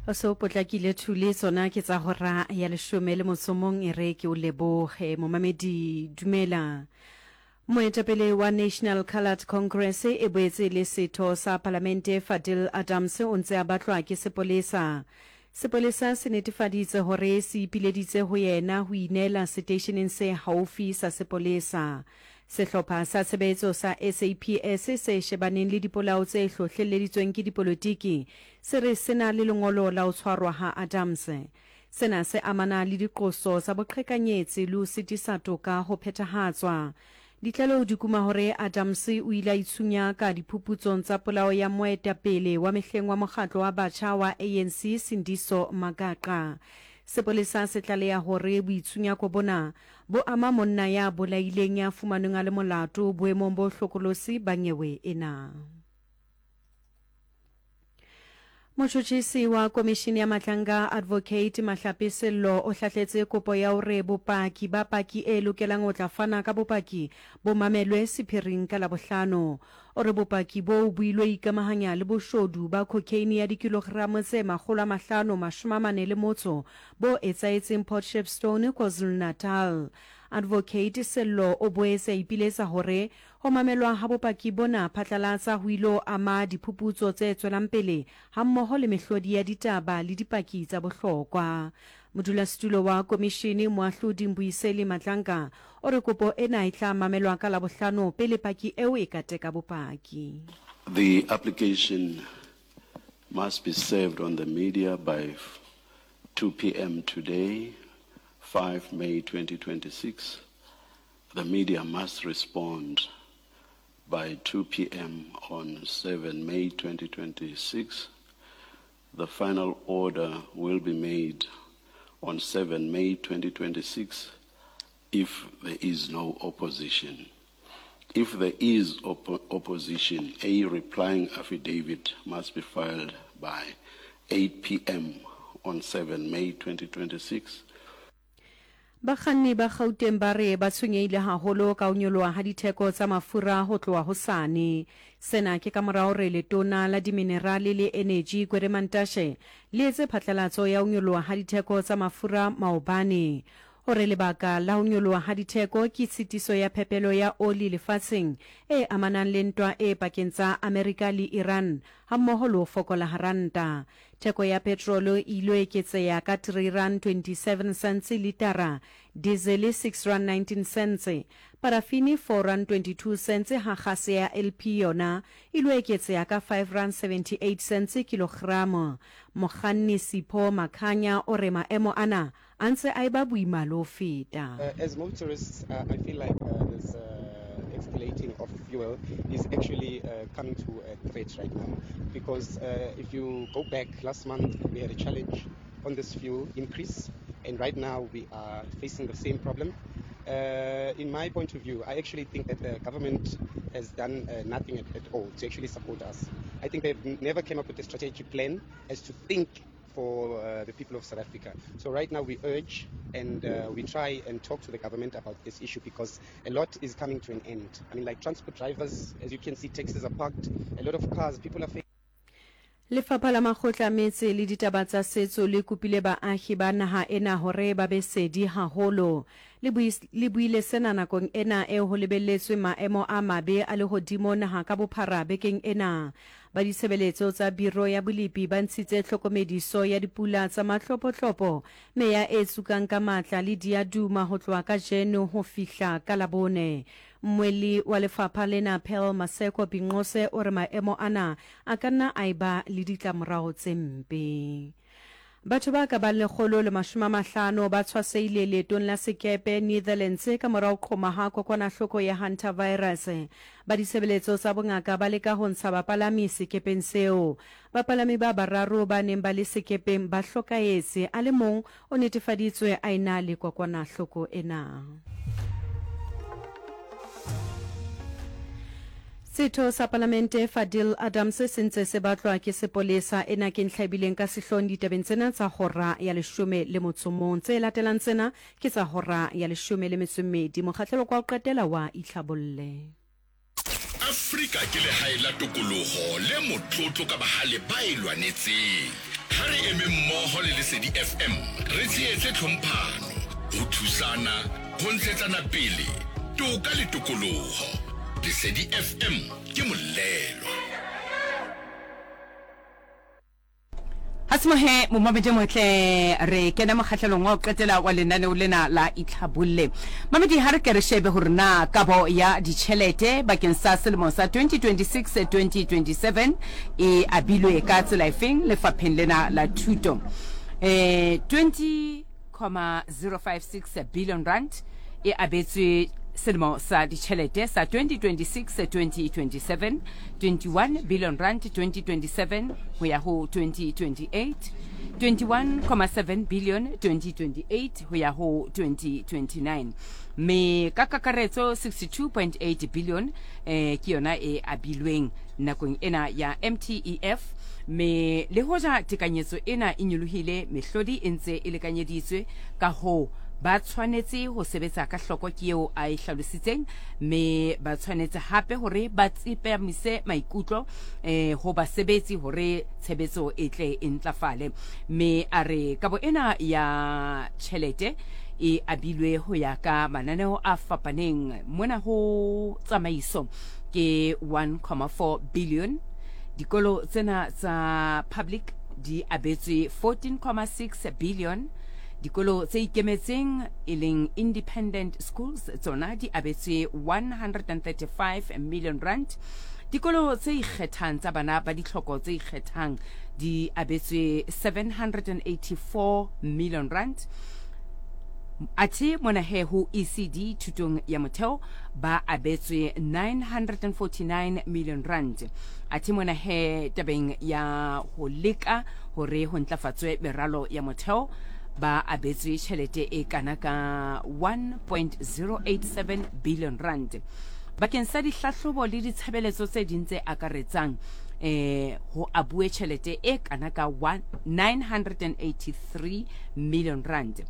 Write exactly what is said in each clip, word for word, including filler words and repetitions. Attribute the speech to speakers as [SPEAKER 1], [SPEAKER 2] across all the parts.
[SPEAKER 1] o se o potlakile thule tsona ke tsa hora ya leshome le motsomong e re ke o leboge momamedi dumela. Moetapele wa National Coloured Congress e boetse le setho sa Palamente Fadil Adams o ntse a batlwa ke sepolesa. Sepolesa se netefaditse hore se ipileditse ho yena ho inela stationeng se haufi sa sepolesa. Sehlopha sa tshebetso sa S A P S se shebaneng le dipolao tse hlohleleditsweng ke dipolotiki se re sena le lengolo la ho tshwarwa ha Adams. Sena se amana le diqoso tsa boqhekanyetsi le ho sitisa toka ho phethahatswa. Ditlalo di kuma hore Adams o ile a itshunya ka diphuputsong tsa polao ya moetapele wa mehleng wa mokgatlo wa batjha wa A N C Sindiso Magaqa. Sepolesa se tlaleha hore boitshunyako bona bo ama monna ya bolaileng ya fumanweng a le molato boemong bo hlokolosi ba nyewe ena. Motjhotjhisi wa komishini ya Matlanga Advocate Mahlapi Sello o hlahletse kopo ya hore bopaki ba paki e lokelang ho tla fana ka bopaki bo mamelwe sephiring ka Labohlano. O re bopaki bo builwe ikamahanya le boshodu ba cocaine ya dikilogramo tse makgolo a mahlano mashome a mane le motso bo etsaetseng Port Shepstone KwaZulu-Natal. Advocate Sello o boetse ipiletsa hore ho mamelwa ha bopaki bona phatlalatsa ho ilo ama diphuputso tse tswelang pele hammoho le mehlodi ya ditaba le dipaki tsa bohlokwa. Modulasetulo wa komishini Moahlodi Mbuyiseli Matlanga o re kopo ena e tla mamelwa ka Labohlano pele paki eo e ka teka bopaki.
[SPEAKER 2] The application must be served on the media by two p m today, five May twenty twenty-six. The media must respond by two p m on seven May twenty twenty-six. The final order will be made on seven May twenty twenty-six if there is no opposition. If there is op opposition, a replying affidavit must be filed by eight p m on seven May twenty twenty-six.
[SPEAKER 1] Bakganni ba Gauteng ba re ba tshwenyeile haholo ka ho nyoloha ha ditheko tsa mafura ho tloha hosane. Sena ke ka morao re letona la diminerale le energy Gwede Mantashe le etse phatlalatso ya ho nyoloha ha ditheko tsa mafura maobane. Hore lebaka la ho nyoloha ha ditheko ke tshitiso ya phepelo ya oli lefatsheng e amanang le ntwa e pakeng tsa Amerika le Iran hammoho le ho fokola ha ranta. Theko ya petrolo e ile eketseha ka three rand twenty-seven cents litara, diesel six rand nineteen cents, parafini four rand twenty-two cents ha gase ya L P yona ile eketseha ka five rand seventy-eight cents kilogramo. Mokganni Sipho Makhanya o re maemo ana antse a eba boima lo feta.
[SPEAKER 3] Uh, as motorists, uh, I feel like uh, this uh, escalating of fuel is actually uh, coming to a threat right now. Because uh, if you go back last month, we had a challenge on this fuel increase, and right now we are facing the same problem. Uh, in my point of view, I actually think that the government has done uh, nothing at, at all to actually support us. I think they've never came up with a strategic plan as to think for uh, the people of South Africa. So right now we urge and uh, we try and talk to the government about this issue because a lot is coming to an end. I mean, like transport drivers, as you can see, taxis are parked, a lot of cars, people are facing.
[SPEAKER 1] Lefapha la Makgotla Metse le ditaba tsa setso le kopile baahi ba naha ena hore ba be sedi haholo. Le buile sena nakong ena e ho lebelletswe maemo a mabe a lehodimo naha ka bophara bekeng ena. Ba ditshebeletso tsa biro ya bolipi ba ntshitse tlhokomediso ya dipula tsa mahlopotlopo meya e tsukang ka matla le diaduma ho tloha ka jeno ho fihla ka Labone. Mweli wa lefapha lena Pearl Maseko Binqose o re maemo ana a ka nna a eba le ditlamorao tse mpe. Batho ba ka ba lekgolo le mashome a mahlano ba tshwaseile leetong la sekepe Netherlands ka morao qhoma ha kokwanahloko ya hantavirus. Ba ditshebeletso tsa bongaka ba leka ho ntsha bapalami sekepeng seo. Bapalami ba bararo ba neng ba le sekepeng ba hlokahetse a le mong o netefaditswe a ena le kokwanahloko ena. Setho sa Palamente Fadil Adams se ntse se batlwa ke sepolesa ena ke ntlhabileng ka sehlong ditabeng tsena tsa hora ya leshome le motsomong tse latelang tsena ke tsa hora ya leshome le metsommedi. Mokgahlelo kwa o qetela wa itlhabolle.
[SPEAKER 4] Afrika ke le haela tokoloho le motlotlo ka bahale ba ilwanetseng. ha re eme mmoho le Lesedi F M re tsietse tlhomphano ho thusana ho ntshetsana pele toka le tokoloho. Lesedi F M ke molelo.
[SPEAKER 5] Hasmohe momamedi motle re kena mokgahlelong wa qetela wa lenaneo lena la itlhabolle. Mamedi ha re ke re shebe hore na kabo ya ditjhelete bakeng sa selemo sa twenty twenty-six twenty twenty-seven e abilwe ka tsela efeng lefapheng lena la thuto. Eh twenty point zero five six billion rand e abetswe selemo sa ditjhelete sa twenty twenty-six twenty twenty-seven, twenty-one billion rand twenty twenty-seven ho ya ho twenty twenty-eight, twenty-one point seven billion twenty twenty-eight ho ya ho twenty twenty-nine. Me ka kakaretso sixty-two point eight billion eh ke yona e abilweng nakong ena ya M T E F. Me le hoja tekanyetso ena e nyolohile, mehlodi e ntse e lekanyeditswe ka ho ba tshwanetse ho sebetsa ka hloko ke eo a e hlalositseng, me ba tshwanetse hape hore ba tsepamise maikutlo eh ho basebetsi hore tshebetso e tle e ntlafale. Me a re kabo ena ya tjhelete e abilwe ho ya ka mananeo a fapaneng mona ho tsamaiso ke one point four billion. Dikolo tsena tsa public di abetswe fourteen point six billion. Dikolo tse ikemetseng e leng independent schools tsona di abetswe one hundred thirty-five million rand. Dikolo tse ikgethang tsa bana ba ditlhoko tse ikgethang di abetswe seven hundred eighty-four million rand. Ati mona he ho E C D thutong ya motheo ba abetswe nine hundred forty-nine million rand. Ati mona he tabeng ya ho leka hore ho ntlafatswe meralo ya motheo ba abetswe tjhelete e kana ka one point zero eight seven billion rand. Bakeng sa dihlahlobo le ditshebeletso tse ding tse akaretsang eh ho abue tjhelete e kana ka nine hundred eighty-three million rand.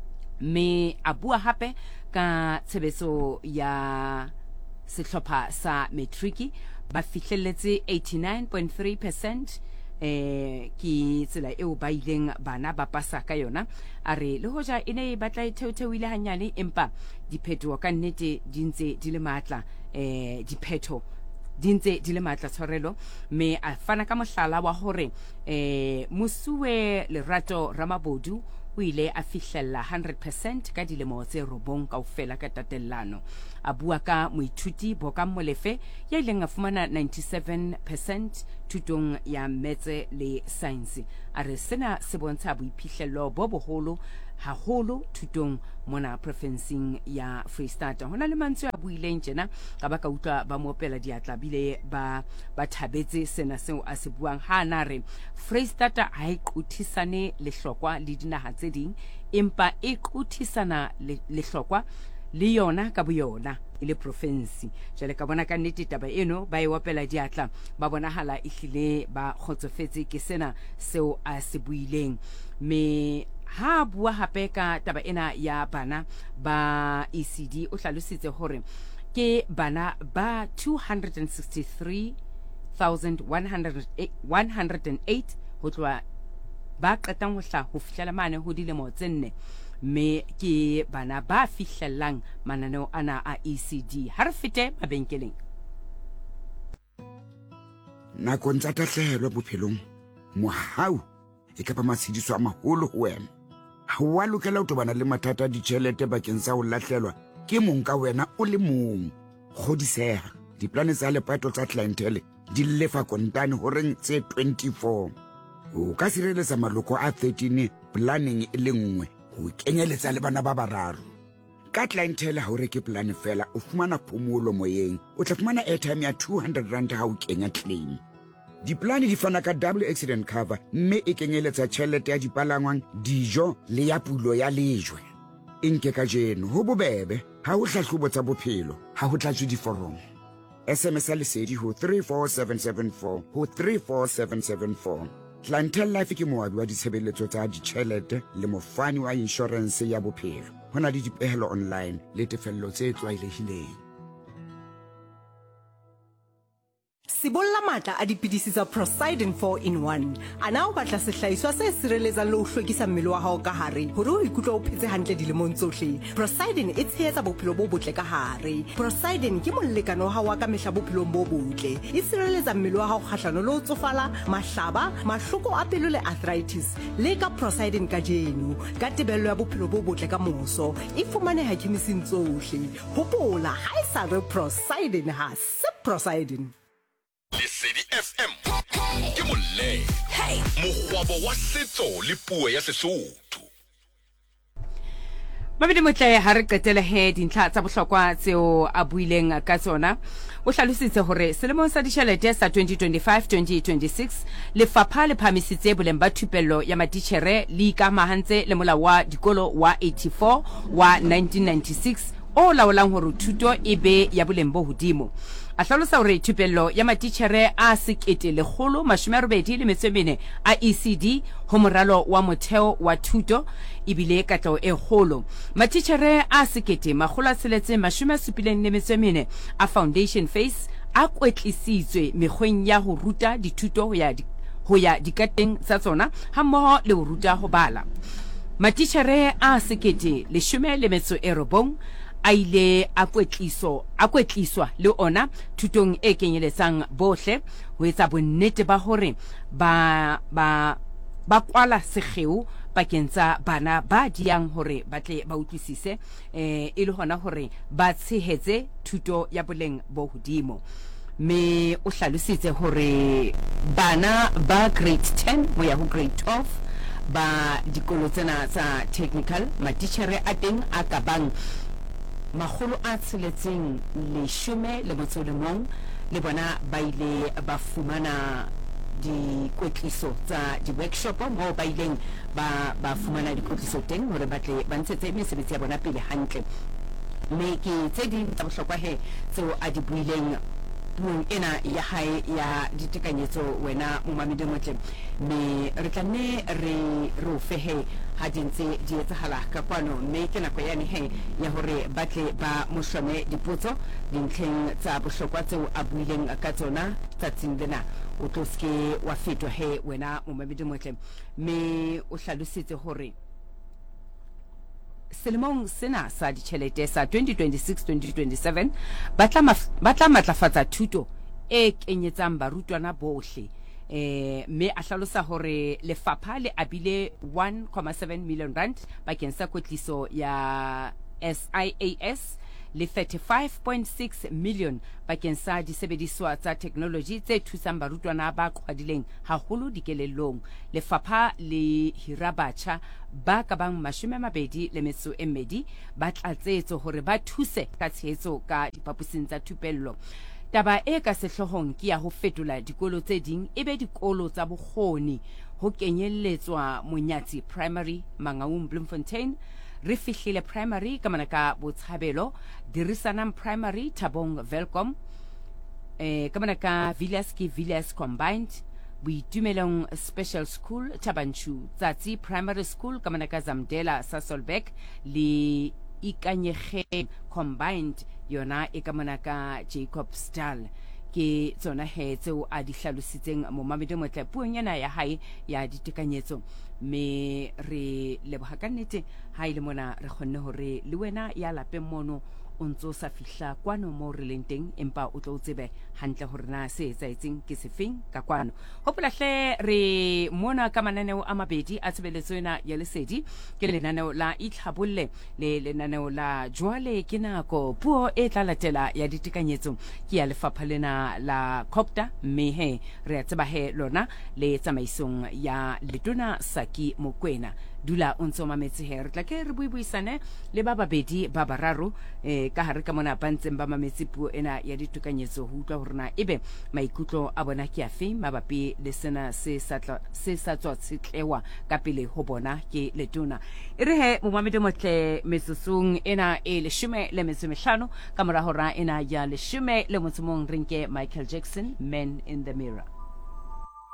[SPEAKER 5] Me abua hape ka tshebetso ya sehlopha sa matriki ba fihlelletse eighty-nine point three percent eh ki tsela eo ba ileng bana ba pasa ka yona. A re le hoja e ne e batla e theotheoile hanyane, empa diphetho ka nnete di ntse di le matla, eh diphetho di ntse di le matla tshwarelo. Me a fana ka mohlala wa hore eh Mosuwe Lerato Ramabodu o ile a fihlella one hundred percent ka dilemo tse robong kaofela ka tatellano. A bua ka moithuti Bokang Molefe ya ileng a fumana ninety-seven percent thutong ya metse le science. A re sena se bontsha boiphihlello bo boholo haholo thutong mona provinceng ya Freestata. Hona le mantswe a buileng tjena ka ba ka utlwa ba mopela diatla bile ba ba thabetse sena seo a se buang. Ha na re Freestata ha e qothisane le hlokwa le dinaha tse ding, empa e qothisana le hlokwa le yona ka boyona ile province. Jale ka bona ka nnete taba eno ba e wapela diatla, ba bonahala e hlile ba khotsofetse ke sena seo a se buileng. Me ha bua hape ka taba ena ya bana ba E C D, o hlalositse hore ke bana ba two hundred sixty-three thousand one hundred eight ho tloa ba qetang ho hla ho fihlela mane ho dilemo tse nne. Me ke bana ba fihlellang mananeo ana a E C D. Ha re fete mabenkeleng.
[SPEAKER 6] Nakong tsa tahlehelo bophelong, mohau e ka ba matshediso a maholo ho wena. Ha wa lokela ho tobana le mathata a ditjhelete bakeng sa ho lahlelwa ke mong ka wena o le mong. Kgodiseha, diplane tsa lepato tsa clientele di lefa kontane horeng tse twenty-four. O ka sireletsa maloko a thirteen planning e le nngwe ho kenyeletsa le bana ba bararo. Ka clientele ha o reke plan fela o fumana phomolo moyeng, o tla fumana airtime ya two hundred rand ha o kenya claim. Diplane di fana ka double accident cover, mme e kenyeletsa tjhelete ya dipalangwang, dijo le ya pulo ya lejwe. Inke ka jeno ho bobebe, ha ho hlahlobo tsa bophelo, ha ho tlatswe diforomo. S M S a lesedi ho three four seven seven four ho three four seven seven four. Clientele Life ke moabi wa ditshebeletso tsa ditjhelete le mofani wa insurance ya bophelo. Hona le dipehelo online le tefello tse tlwaelehileng.
[SPEAKER 7] Sibolla matla a dipidisi tsa Prosidin four in one. Ana o batla sehlahiswa se sireletsang le ho hlwekisa mmele wa hao ka hare hore o ikutlwe o phetse hantle dilemong tsohle. Prosidin e tshehetsa bophelo bo botle ka hare. Prosidin ke molekane wa hao wa ka mehla bophelong bo botle. E sireletsa mmele wa hao kgahlano le ho tsofala, mahlaba, mahloko a pelo le arthritis. Le ka Prosidin ka jeno, ka tebello ya bophelo bo botle ka moso. E fumaneha khemising tsohle. Hopola, ha e sa re Prosidin ha se Prosidin.
[SPEAKER 4] Lesedi F M ke molle mogwabo wa setso le puo ya Sesotho.
[SPEAKER 5] Mamedi motle ha re qetele he dintlha tsa bohlokwa tseo a buileng ka tsona. O hlalositse hore selemong sa ditjhelete sa twenty twenty-five twenty twenty-six lefapha le phamisitse boleng ba thupello ya matitjhere le ikamahantse le molao wa dikolo wa eighty-four wa nineteen ninety-six o laolang hore thuto e be ya boleng bo hodimo. A hlalosa hore thupello ya matitjhere a sekete lekgolo mashome a robedi le metso e mene a E C D ho moralo wa motheo wa thuto ebile katleho e kgolo. Matitjhere a sekete makgolo a tsheletse mashome a supileng le metso e mene a foundation phase a kwetlisitswe mekgweng ya ho ruta dithuto ho ya ho ya dikateng tsa tsona hammoho le ho ruta ho bala. Matitjhere a sekete leshome le metso e robong a ile a kwetliso a kwetliswa le ona thutong e kenyeletsang bohle ho etsa bonnete ba hore ba ba ba kwala sekgeo pakeng tsa bana ba diang hore ba tle ba utlwisise eh e le hona hore ba tshehetse thuto ya boleng bo hodimo. Me o hlalositse hore bana ba grade ten ho ya ho grade twelve ba dikolo tsena tsa technical matitjhere a teng a ka bang makgolo a tsheletseng leshome le motso le mong le bona ba ile ba fumana di kwetliso tsa di workshop mo ba ileng ba ba fumana di kwetliso teng hore ba tle ba ntshetse mesebetsi ya bona pele hantle. Me ke tse ding tsa bohlokwa he tseo a di buileng puong ena ya hae ya ditekanyetso wena Momamedi motle. Me re tlanne re re fehe ha dintse di etsahala ka kwano me ke nako yane he ya hore batle ba moshome dipotso dintlheng tsa bohlokwa tseo a buileng ka tsona tsatsing lena o tloske wa fetwa he wena Momamedi motle. Me o hlalositse hore selemong sena sa ditjhelete sa twenty twenty-six twenty twenty-seven batla batla matlafatsa thuto e kenyetsang barutwana bohle. Eh me a hlalosa hore lefapha le abile one point seven million rand bakeng sa kwetliso ya S I A S le thirty-five point six million bakeng sa disebediswa tsa technology tse thusang barutwana ba qhwadileng haholo dikelellong. Lefapha le hira batjha ba ka bang mashome a mabedi le metso e mmedi ba tlatsetso hore ba thuse ka tshehetso ka dipapusing tsa thupello. Taba e ka sehlohong ke ya ho fetola dikolo tse ding ebe dikolo tsa bokgoni ho kenyelletswa Monyatsi Primary, Mangaung Bloemfontein, re fihlile Primary ka manaka Botshabelo, Dirisanang Primary, Tabong Velkom, eh ka manaka Villiers Villiers Combined, Boitumelong Special School, Tabanchu, Tsatsi Primary School ka manaka Zamdela Sasolburg le Ikanyege Combined yona e ka manaka Jacob Stall. Ke tsona he tseo a di hlalositseng Momamedi motle puong yana ya hae ya ditekanyetso. Me re leboha ka nnete ha ile mona re kgonne hore le wena ya lapeng mono o ntso sa fihla kwano mo re leng teng empa o tlo tsebe hantle hore na se etsaetseng ke sefeng ka kwano. Hopola hle re mona ka mananeo a mabedi a tshebeletso ena ya lesedi ke lenaneo la Itlhabolle le lenaneo la Jwale ke nako puo e tla latela ya ditekanyetso ke ya lefapha lena la Copta mme he re a tseba he lona le tsamaisong ya Letona Saki Mokoena. Dula o ntse o mametse he re tla ke re buibuisane le ba babedi ba bararo eh ka hare ka mona ba ntseng ba mametse puo ena ya ditekanyetso ho utlwa hore na ebe maikutlo a bona ke afe mabapi le sena se sa se sa tswa tsetlewa ka pele ho bona ke Letona. E re he Momamedi motle metsotsong ena e leshome le metso mehlano ka mora hora ena ya leshome le motsomong rinke Michael Jackson, Men in the Mirror.